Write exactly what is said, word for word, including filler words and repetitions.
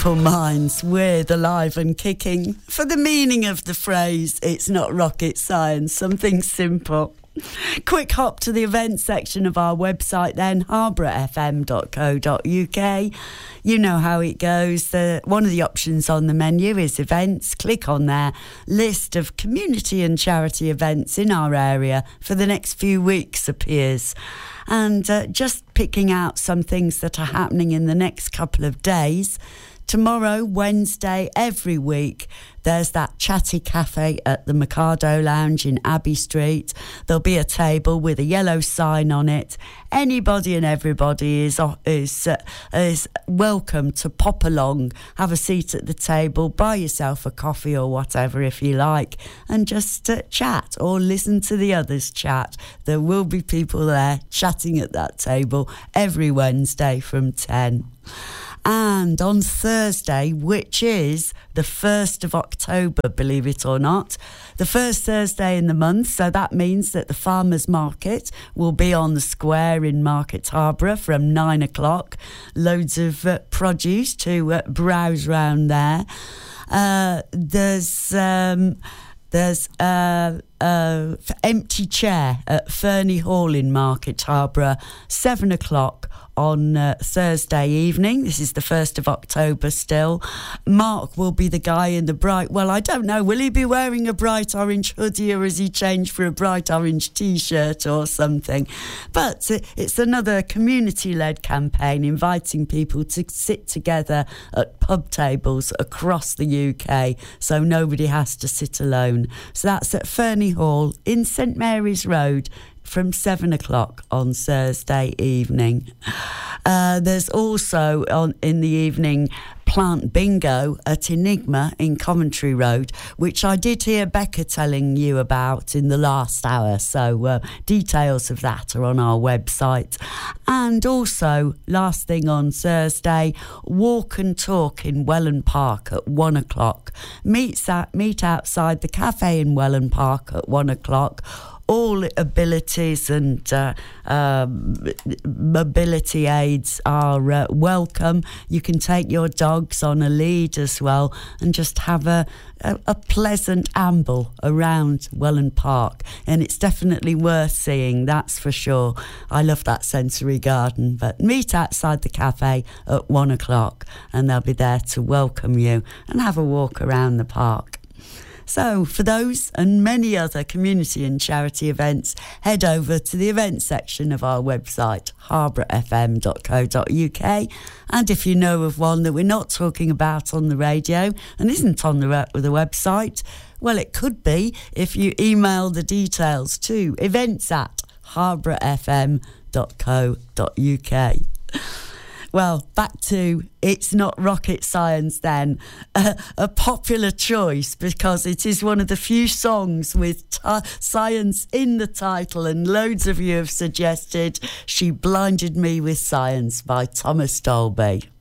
Simple Minds with Alive and Kicking. For the meaning of the phrase, it's not rocket science, something simple. Quick hop to the events section of our website then, harborough f m dot co dot u k. You know how it goes. The, one of the options on the menu is events. Click on there. List of community and charity events in our area for the next few weeks appears. And uh, just picking out some things that are happening in the next couple of days. Tomorrow, Wednesday, every week, there's that chatty cafe at the Mikado Lounge in Abbey Street. There'll be a table with a yellow sign on it. Anybody and everybody is is uh, is welcome to pop along, have a seat at the table, buy yourself a coffee or whatever if you like, and just uh, chat or listen to the others chat. There will be people there chatting at that table every Wednesday from ten. And on Thursday, which is the first of October, believe it or not, the first Thursday in the month, so that means that the Farmers Market will be on the square in Market Harborough from nine o'clock. Loads of uh, produce to uh, browse round there. Uh, there's... Um, There's a uh, uh, empty chair at Fernie Hall in Market Harborough, seven o'clock on uh, Thursday evening. This is the first of October still. Mark will be the guy in the bright, well, I don't know, will he be wearing a bright orange hoodie or has he changed for a bright orange T-shirt or something? But uh, it's another community-led campaign inviting people to sit together at pub tables across the U K so nobody has to sit alone. So that's at Fernie Hall in St Mary's Road from seven o'clock on Thursday evening. Uh, there's also on in the evening plant bingo at Enigma in Coventry Road, which I did hear Becca telling you about in the last hour. So uh, details of that are on our website. And also, last thing on Thursday, walk and talk in Welland Park at one o'clock. Meet, meet outside the cafe in Welland Park at one o'clock. All abilities and uh, uh, mobility aids are uh, welcome. You can take your dogs on a lead as well and just have a, a, a pleasant amble around Welland Park. And it's definitely worth seeing, that's for sure. I love that sensory garden. But meet outside the cafe at one o'clock and they'll be there to welcome you and have a walk around the park. So for those and many other community and charity events, head over to the events section of our website, harborough f m dot co dot u k. And if you know of one that we're not talking about on the radio and isn't on the, the website, well, it could be if you email the details to events at harborough f m dot co dot u k. Well, back to It's Not Rocket Science then. Uh, a popular choice because it is one of the few songs with t- science in the title, and loads of you have suggested She Blinded Me with Science by Thomas Dolby.